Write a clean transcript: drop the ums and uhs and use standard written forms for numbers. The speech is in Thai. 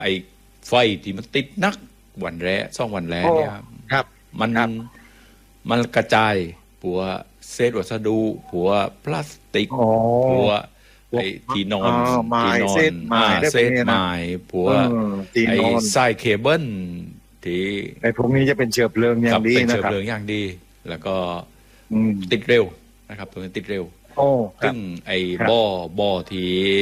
ไอ้ไฟที่มันติดนักวันแรก2 วันแรกเนี่ยครับมันกระจายผัวเศษวัสดุผัวพลาสติกอ๋อผัวไอ้ที่นอนไม้ที่นอนเศษไม้ได้เศพวกษนี้นะไม้ผัวที่ไอ้นอนสายเคเบิลที่ไอ้พวกนี้จะเป็นเชื้อเพลิงอย่างดีเป็นนะเชื้อครับเพลิงอย่างดี แล้วก็อืมติดเร็วนะครับตัวนี้ติดเร็วโอ้ครัซึ่บงไอ้ครับบ่อที่